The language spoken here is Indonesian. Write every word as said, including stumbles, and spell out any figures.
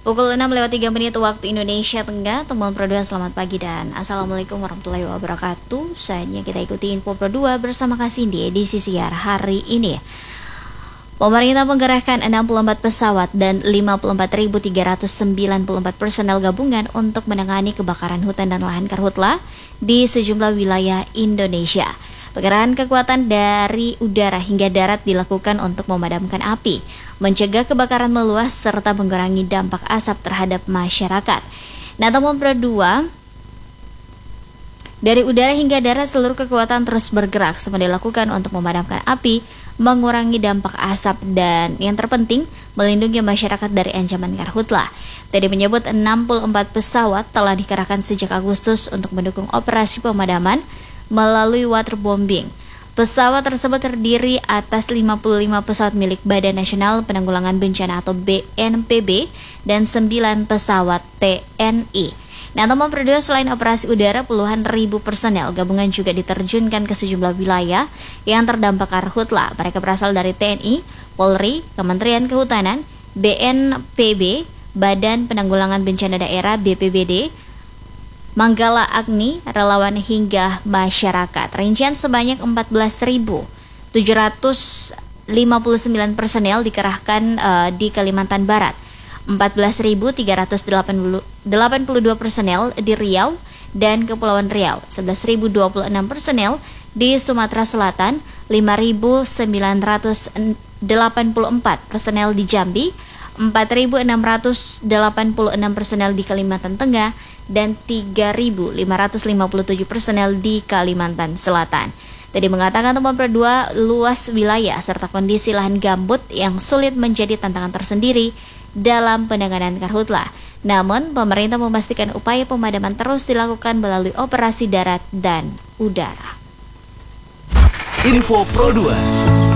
Pukul enam lewat tiga menit waktu Indonesia Tengah. Temuan Pro dua, selamat pagi dan Assalamualaikum warahmatullahi wabarakatuh. Saatnya kita ikuti info Pro dua bersama Kak Cindy di siar hari ini. Pemerintah menggerahkan enam puluh empat pesawat dan lima puluh empat ribu tiga ratus sembilan puluh empat personel gabungan untuk menangani kebakaran hutan dan lahan karhutla di sejumlah wilayah Indonesia. Pengerahan kekuatan dari udara hingga darat dilakukan untuk memadamkan api, mencegah kebakaran meluas, serta mengurangi dampak asap terhadap masyarakat. Nah, temuan Pro dua, dari udara hingga darat seluruh kekuatan terus bergerak semua dilakukan untuk memadamkan api, mengurangi dampak asap, dan yang terpenting melindungi masyarakat dari ancaman karhutla. Tadi menyebut enam puluh empat pesawat telah dikerahkan sejak Agustus untuk mendukung operasi pemadaman melalui waterbombing. Pesawat tersebut terdiri atas lima puluh lima pesawat milik Badan Nasional Penanggulangan Bencana atau B N P B dan sembilan pesawat T N I. Nah, temuan Pro dua, selain operasi udara, puluhan ribu personel gabungan juga diterjunkan ke sejumlah wilayah yang terdampak karhutla. Mereka berasal dari T N I, Polri, Kementerian Kehutanan, B N P B, Badan Penanggulangan Bencana Daerah B P B D, Manggala Agni, relawan hingga masyarakat. Rincian sebanyak empat belas ribu tujuh ratus lima puluh sembilan personel dikerahkan uh, di Kalimantan Barat, empat belas ribu tiga ratus delapan puluh dua personel di Riau dan Kepulauan Riau, sebelas ribu dua puluh enam personel di Sumatera Selatan, lima ribu sembilan ratus delapan puluh empat personel di Jambi, empat ribu enam ratus delapan puluh enam personel di Kalimantan Tengah, dan tiga ribu lima ratus lima puluh tujuh personel di Kalimantan Selatan. Tadi mengatakan temuan Pro dua, luas wilayah serta kondisi lahan gambut yang sulit menjadi tantangan tersendiri dalam penanganan karhutla. Namun, pemerintah memastikan upaya pemadaman terus dilakukan melalui operasi darat dan udara. Info Pro dua.